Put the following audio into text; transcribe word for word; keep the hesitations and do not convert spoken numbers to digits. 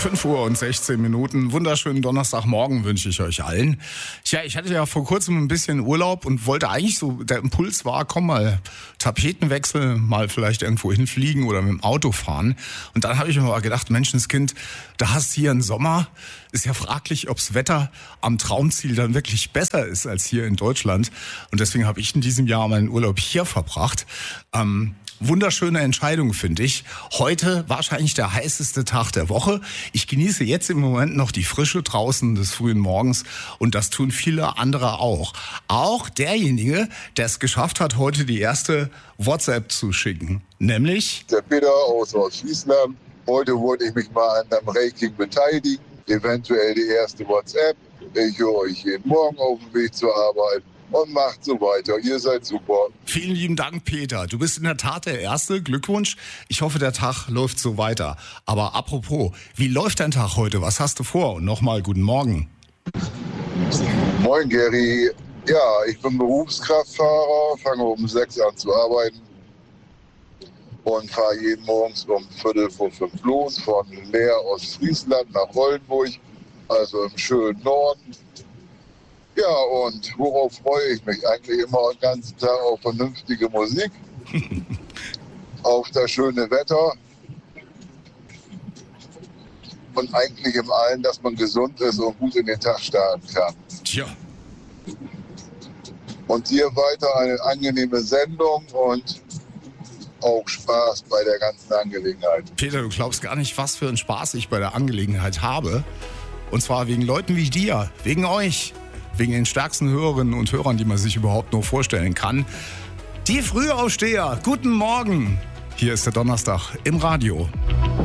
fünf Uhr und sechzehn Minuten. Wunderschönen Donnerstagmorgen wünsche ich euch allen. Tja, ich hatte ja vor kurzem ein bisschen Urlaub und wollte eigentlich so, der Impuls war, komm mal, Tapetenwechsel, mal vielleicht irgendwo hinfliegen oder mit dem Auto fahren. Und dann habe ich mir mal gedacht, Menschenskind, da hast du hier einen Sommer. Ist ja fraglich, ob's Wetter am Traumziel dann wirklich besser ist als hier in Deutschland. Und deswegen habe ich in diesem Jahr meinen Urlaub hier verbracht. Ähm, Wunderschöne Entscheidung, finde ich. Heute wahrscheinlich der heißeste Tag der Woche. Ich genieße jetzt im Moment noch die Frische draußen des frühen Morgens und das tun viele andere auch. Auch derjenige, der es geschafft hat, heute die erste WhatsApp zu schicken. Nämlich der Peter aus Ostfriesland. Heute wollte ich mich mal an einem Ranking beteiligen. Eventuell die erste WhatsApp. Ich höre euch jeden Morgen auf dem Weg zur Arbeit. Und macht so weiter. Ihr seid super. Vielen lieben Dank, Peter. Du bist in der Tat der Erste. Glückwunsch. Ich hoffe, der Tag läuft so weiter. Aber apropos, wie läuft dein Tag heute? Was hast du vor? Und nochmal guten Morgen. Moin, Gary. Ja, ich bin Berufskraftfahrer, fange um sechs an zu arbeiten und fahre jeden Morgens um Viertel vor fünf los von Leer aus Friesland nach Oldenburg, also im schönen Norden. Ja, und worauf freue ich mich? Eigentlich immer den ganzen Tag auf vernünftige Musik, auf das schöne Wetter und eigentlich im Allen, dass man gesund ist und gut in den Tag starten kann. Tja. Und dir weiter eine angenehme Sendung und auch Spaß bei der ganzen Angelegenheit. Peter, du glaubst gar nicht, was für einen Spaß ich bei der Angelegenheit habe. Und zwar wegen Leuten wie dir, wegen euch. Wegen den stärksten Hörerinnen und Hörern, die man sich überhaupt nur vorstellen kann. Die Frühaufsteher, guten Morgen. Hier ist der Donnerstag im Radio.